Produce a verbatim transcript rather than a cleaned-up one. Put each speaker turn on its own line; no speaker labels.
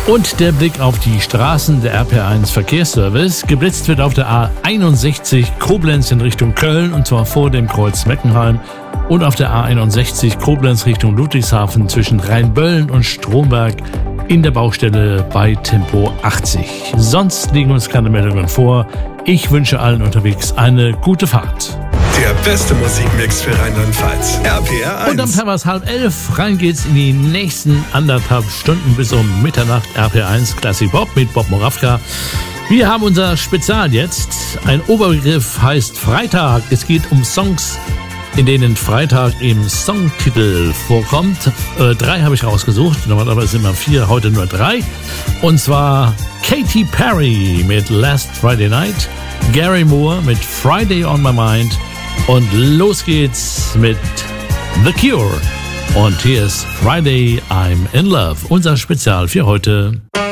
Und der Blick auf die Straßen der R P R eins Verkehrsservice. Geblitzt wird auf der A einundsechzig Koblenz in Richtung Köln, und zwar vor dem Kreuz Meckenheim. Und auf der A einundsechzig Koblenz Richtung Ludwigshafen zwischen Rheinböllen und Stromberg in der Baustelle bei Tempo achtzig. Sonst liegen uns keine Meldungen vor. Ich wünsche allen unterwegs eine gute Fahrt.
Der beste Musikmix für Rheinland-Pfalz. R P R eins.
Und am Tag halb elf. Rein geht's in die nächsten anderthalb Stunden bis um Mitternacht. R P R eins Classic Pop mit Bob Moravka. Wir haben unser Spezial jetzt. Ein Oberbegriff heißt Freitag. Es geht um Songs, in denen Freitag im Songtitel vorkommt. Äh, drei habe ich rausgesucht. Normalerweise immer vier, heute nur drei. Und zwar Katy Perry mit Last Friday Night, Gary Moore mit Friday on My Mind. Und los geht's mit The Cure. Und hier ist Friday I'm in Love, unser Spezial für heute.